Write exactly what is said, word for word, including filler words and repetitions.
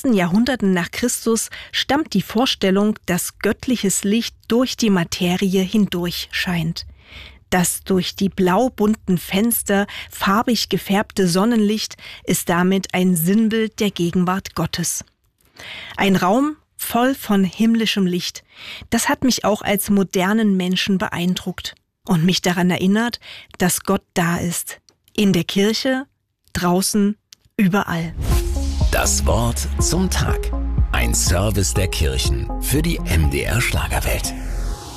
ersten Jahrhunderten nach Christus stammt die Vorstellung, dass göttliches Licht durch die Materie hindurch scheint. Das durch die blau-bunten Fenster farbig gefärbte Sonnenlicht ist damit ein Sinnbild der Gegenwart Gottes. Ein Raum voll von himmlischem Licht. Das hat mich auch als modernen Menschen beeindruckt und mich daran erinnert, dass Gott da ist. In der Kirche, draußen, überall. Das Wort zum Tag. Ein Service der Kirchen für die M D R Schlagerwelt.